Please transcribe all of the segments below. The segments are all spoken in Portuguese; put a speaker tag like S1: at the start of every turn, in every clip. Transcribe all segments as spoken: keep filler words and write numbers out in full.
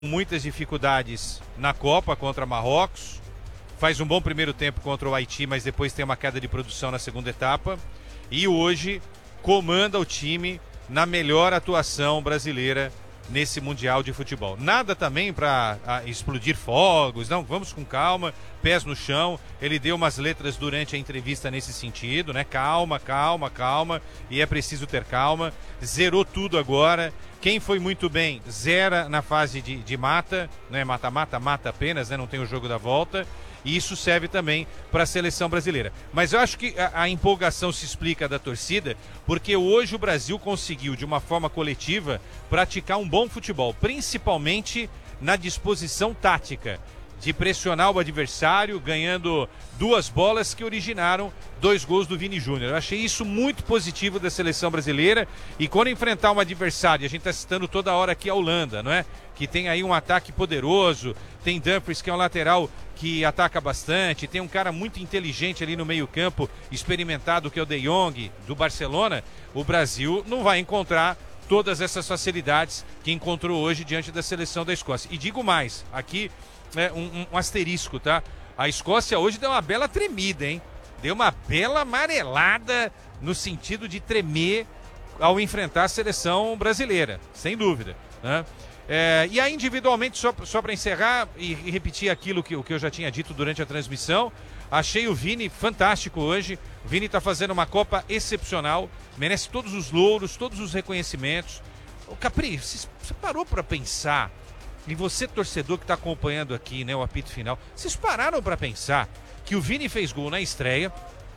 S1: Muitas dificuldades na Copa contra Marrocos, faz um bom primeiro tempo contra o Haiti, mas depois tem uma queda de produção na segunda etapa, e hoje comanda o time na melhor atuação brasileira nesse Mundial de Futebol. Nada também para explodir fogos, não, vamos com calma, pés no chão. Ele deu umas letras durante a entrevista nesse sentido, né? Calma, calma, calma, e é preciso ter calma. Zerou tudo agora. Quem foi muito bem, zera na fase de, de mata, né? Mata-mata, mata apenas, né? Não tem o jogo da volta. E isso serve também para a seleção brasileira. Mas eu acho que a, a empolgação se explica da torcida, porque hoje o Brasil conseguiu, de uma forma coletiva, praticar um bom futebol, principalmente na disposição tática, de pressionar o adversário, ganhando duas bolas que originaram dois gols do Vini Júnior. Eu achei isso muito positivo da seleção brasileira, e quando enfrentar um adversário, a gente está citando toda hora aqui a Holanda, não é? Que tem aí um ataque poderoso, tem Dumfries, que é um lateral que ataca bastante, tem um cara muito inteligente ali no meio campo, experimentado, que é o De Jong, do Barcelona. O Brasil não vai encontrar todas essas facilidades que encontrou hoje diante da seleção da Escócia. E digo mais, aqui é um, um asterisco, tá? A Escócia hoje deu uma bela tremida, hein? Deu uma bela amarelada no sentido de tremer ao enfrentar a seleção brasileira, sem dúvida, né? É, e aí, individualmente, só, só para encerrar e, e repetir aquilo que, que eu já tinha dito durante a transmissão, achei o Vini fantástico hoje. O Vini está fazendo uma Copa excepcional, merece todos os louros, todos os reconhecimentos. Ô, Capri, você, você parou para pensar, e você, torcedor que está acompanhando aqui, né, o apito final, vocês pararam para pensar que o Vini fez gol na estreia,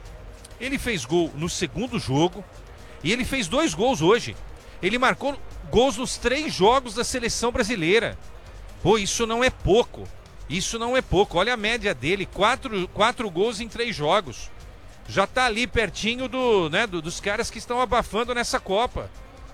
S1: ele fez gol no segundo jogo, e ele fez dois gols hoje. Ele marcou gols nos três jogos da seleção brasileira. Pô, isso não é pouco. Isso não é pouco. Olha a média dele, quatro, quatro gols em três jogos. Já tá ali pertinho do, né, do, dos caras que estão abafando nessa Copa.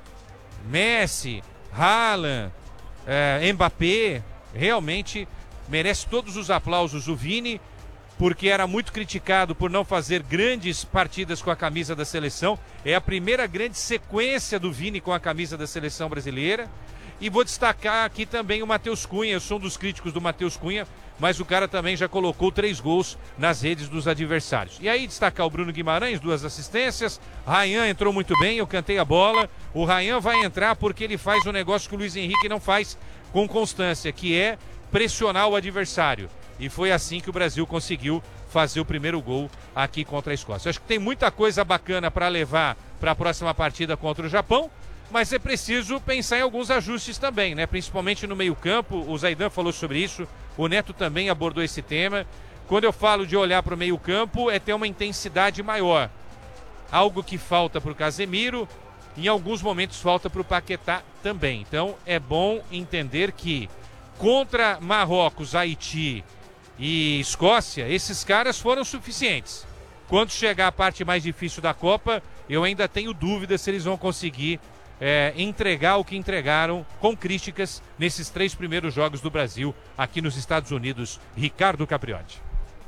S1: Messi, Haaland, é, Mbappé, realmente merece todos os aplausos o Vini, porque era muito criticado por não fazer grandes partidas com a camisa da seleção. É a primeira grande sequência do Vini com a camisa da seleção brasileira. E vou destacar aqui também o Matheus Cunha. Eu sou um dos críticos do Matheus Cunha, mas o cara também já colocou três gols nas redes dos adversários. E aí destacar o Bruno Guimarães, duas assistências. Rayan entrou muito bem, eu cantei a bola. O Rayan vai entrar porque ele faz um negócio que o Luiz Henrique não faz com constância, que é pressionar o adversário. E foi assim que o Brasil conseguiu fazer o primeiro gol aqui contra a Escócia. Eu acho que tem muita coisa bacana para levar para a próxima partida contra o Japão, mas é preciso pensar em alguns ajustes também, né? Principalmente no meio-campo. O Zaidan falou sobre isso, o Neto também abordou esse tema. Quando eu falo de olhar para o meio-campo, é ter uma intensidade maior. Algo que falta para o Casemiro, em alguns momentos falta para o Paquetá também. Então é bom entender que contra Marrocos, Haiti e Escócia, esses caras foram suficientes. Quando chegar a parte mais difícil da Copa, eu ainda tenho dúvida se eles vão conseguir é, entregar o que entregaram com críticas nesses três primeiros jogos do Brasil aqui nos Estados Unidos. Ricardo Capriotti.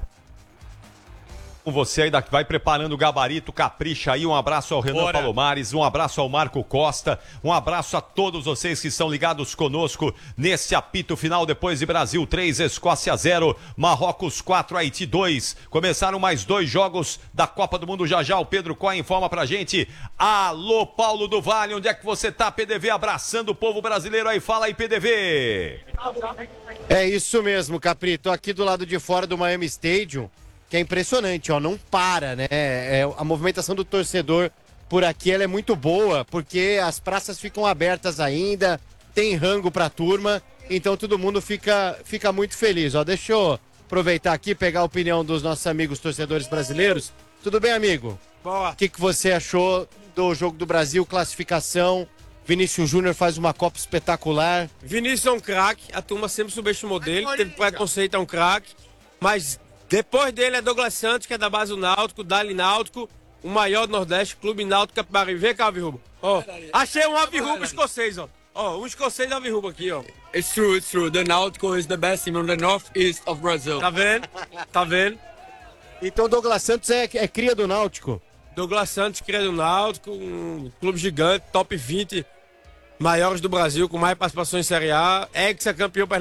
S2: Com você ainda vai preparando o gabarito, capricha aí. Um abraço ao Renan
S3: Bora.
S2: Palomares, um abraço ao Marco Costa, um abraço a todos vocês que estão ligados conosco nesse apito final depois de Brasil três, Escócia zero, Marrocos quatro, Haiti dois. Começaram mais dois jogos da Copa do Mundo já já. O Pedro Coy informa pra gente. Alô, Paulo do Vale, onde é que você tá, P D V? Abraçando o povo brasileiro aí, fala aí, P D V.
S4: É isso mesmo, Capri, tô aqui do lado de fora do Miami Stadium, que é impressionante, ó, não para, né? É, a movimentação do torcedor por aqui ela é muito boa, porque as praças ficam abertas ainda, tem rango pra turma, então todo mundo fica, fica muito feliz, ó. Deixa eu aproveitar aqui, pegar a opinião dos nossos amigos torcedores brasileiros. Tudo bem, amigo?
S3: Boa.
S4: O que, que você achou do jogo do Brasil, classificação? Vinícius Júnior faz uma Copa espetacular.
S3: Vinícius é um craque, a turma sempre subestimou dele, teve preconceito, é um craque, mas depois dele é Douglas Santos, que é da base do Náutico, Dali Náutico, o maior do Nordeste, Clube Náutico Capibaribe. Vem cá, Alvirruba. Ó, achei um Alvirruba escocês, ó. Ó, um escocês Alvirruba aqui, ó.
S5: It's true, it's true. The Náutico is the best team on the northeast of Brazil.
S3: Tá vendo? Tá vendo?
S4: Então Douglas Santos é, é cria do Náutico.
S3: Douglas Santos, cria do Náutico, um clube gigante, top vinte maiores do Brasil, com mais participações em Série A, ex-campeão